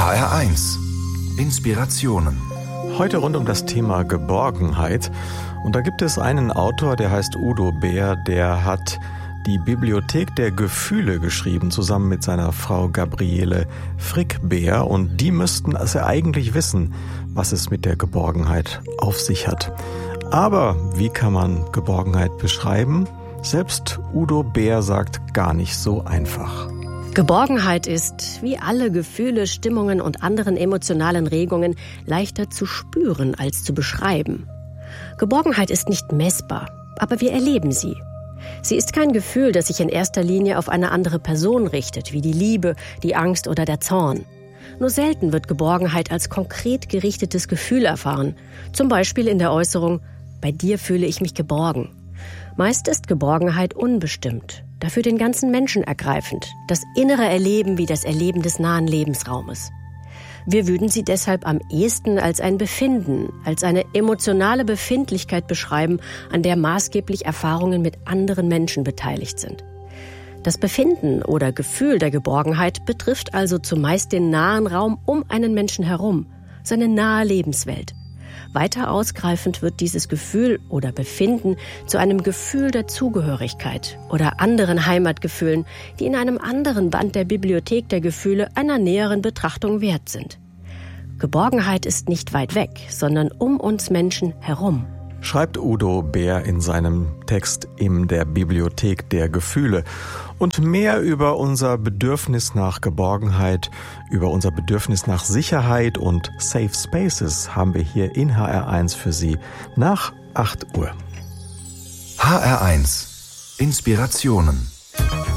HR1 Inspirationen. Heute rund um das Thema Geborgenheit. Und da gibt es einen Autor, der heißt Udo Beer, der hat die Bibliothek der Gefühle geschrieben, zusammen mit seiner Frau Gabriele Frick-Beer. Und die müssten es ja eigentlich wissen, was es mit der Geborgenheit auf sich hat. Aber wie kann man Geborgenheit beschreiben? Selbst Udo Beer sagt, gar nicht so einfach. Geborgenheit ist, wie alle Gefühle, Stimmungen und anderen emotionalen Regungen, leichter zu spüren als zu beschreiben. Geborgenheit ist nicht messbar, aber wir erleben sie. Sie ist kein Gefühl, das sich in erster Linie auf eine andere Person richtet, wie die Liebe, die Angst oder der Zorn. Nur selten wird Geborgenheit als konkret gerichtetes Gefühl erfahren, zum Beispiel in der Äußerung, bei dir fühle ich mich geborgen. Meist ist Geborgenheit unbestimmt, dafür den ganzen Menschen ergreifend, das innere Erleben wie das Erleben des nahen Lebensraumes. Wir würden sie deshalb am ehesten als ein Befinden, als eine emotionale Befindlichkeit beschreiben, an der maßgeblich Erfahrungen mit anderen Menschen beteiligt sind. Das Befinden oder Gefühl der Geborgenheit betrifft also zumeist den nahen Raum um einen Menschen herum, seine nahe Lebenswelt. Weiter ausgreifend wird dieses Gefühl oder Befinden zu einem Gefühl der Zugehörigkeit oder anderen Heimatgefühlen, die in einem anderen Band der Bibliothek der Gefühle einer näheren Betrachtung wert sind. Geborgenheit ist nicht weit weg, sondern um uns Menschen herum. Schreibt Udo Beer in seinem Text in der Bibliothek der Gefühle. Und mehr über unser Bedürfnis nach Geborgenheit, über unser Bedürfnis nach Sicherheit und Safe Spaces haben wir hier in HR1 für Sie nach 8 Uhr. HR1 Inspirationen.